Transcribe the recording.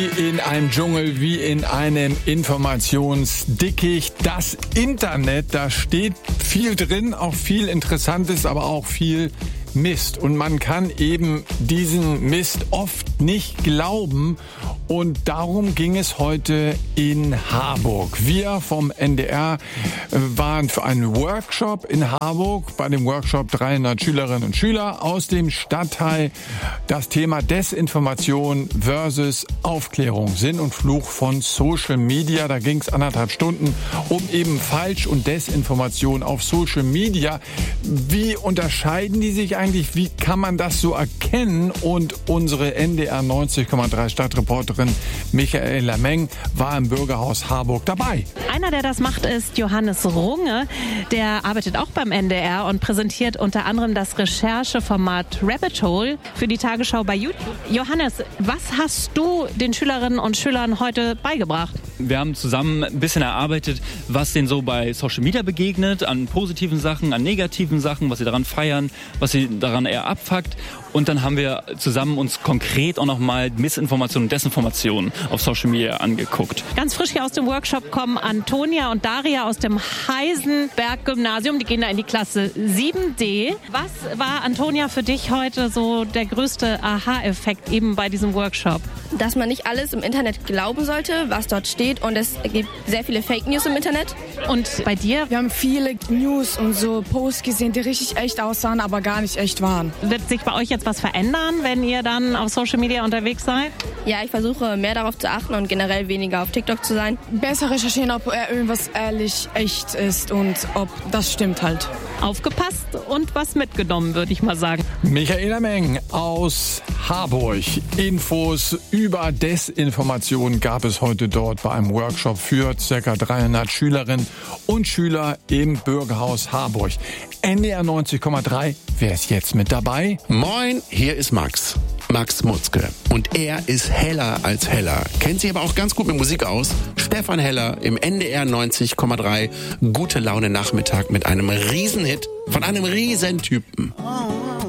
wie in einem Dschungel, wie in einem Informationsdickicht. Das Internet, da steht viel drin, auch viel Interessantes, aber auch viel Mist. Und man kann eben diesen Mist oft nicht glauben. Und darum ging es heute in Harburg. Wir vom NDR waren für einen Workshop in Harburg. Bei dem Workshop 300 Schülerinnen und Schüler aus dem Stadtteil. Das Thema Desinformation versus Aufklärung. Sinn und Fluch von Social Media. Da ging es 1,5 Stunden um eben Falsch- und Desinformation auf Social Media. Wie unterscheiden die sich eigentlich? Wie kann man das so erkennen? Und unsere NDR 90,3 Stadtreporterin Michaela Meng war im Bürgerhaus Harburg dabei. Einer, der das macht, ist Johannes Runge. Der arbeitet auch beim NDR und präsentiert unter anderem das Rechercheformat Rabbit Hole für die Tagesschau bei YouTube. Johannes, was hast du den Schülerinnen und Schülern heute beigebracht? Wir haben zusammen ein bisschen erarbeitet, was denen so bei Social Media begegnet, an positiven Sachen, an negativen Sachen, was sie daran feiern, was sie daran eher abfuckt. Und dann haben wir zusammen uns konkret auch nochmal Missinformationen und Desinformationen auf Social Media angeguckt. Ganz frisch hier aus dem Workshop kommen Antonia und Daria aus dem Heisenberg-Gymnasium. Die gehen da in die Klasse 7D. Was war, Antonia, für dich heute so der größte Aha-Effekt eben bei diesem Workshop? Dass man nicht alles im Internet glauben sollte, was dort steht. Und es gibt sehr viele Fake News im Internet. Und bei dir? Wir haben viele News und so Posts gesehen, die richtig echt aussahen, aber gar nicht echt waren. Wird sich bei euch jetzt was verändern, wenn ihr dann auf Social Media unterwegs seid? Ja, ich versuche mehr darauf zu achten und generell weniger auf TikTok zu sein. Besser recherchieren, ob irgendwas ehrlich echt ist und ob das stimmt halt. Aufgepasst und was mitgenommen, würde ich mal sagen. Michaela Meng aus Harburg. Infos über Desinformation gab es heute dort bei einem Workshop für ca. 300 Schülerinnen und Schüler im Bürgerhaus Harburg. NDR 90,3. Wer ist jetzt mit dabei? Moin, hier ist Max Mutzke. Und er ist heller als heller. Kennt sich aber auch ganz gut mit Musik aus. Stefan Heller im NDR 90,3. Gute Laune Nachmittag mit einem Riesenhit von einem Riesentypen.